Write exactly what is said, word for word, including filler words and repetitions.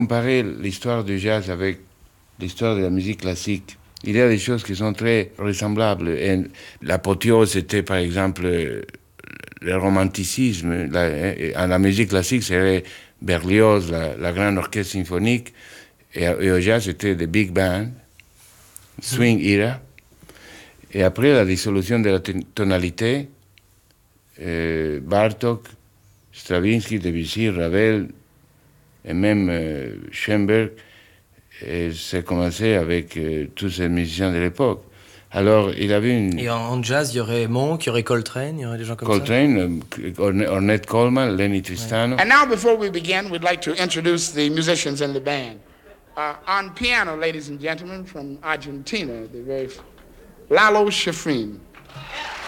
Comparer l'histoire du jazz avec l'histoire de la musique classique, il y a des choses qui sont très ressemblables. Et l'apothéose était, par exemple, le romanticisme. La, la musique classique, c'est Berlioz, la, la grande orchestre symphonique, et, et au jazz, c'était des big bands, swing era. Et après la dissolution de la tonalité, euh, Bartók, Stravinsky, Debussy, Ravel, et même euh, Schoenberg, c'est commencé avec euh, tous ces musiciens de l'époque. Alors, il avait une... Et en, en jazz, il y aurait Monk, il y aurait Coltrane, il y aurait des gens comme Coltrane, ça. Coltrane, Ornette Coleman, Lenny Tristano. And now, before we begin, we'd like to introduce the musicians in the band. Uh, on piano, ladies and gentlemen, from Argentina, the very Lalo Schifrin.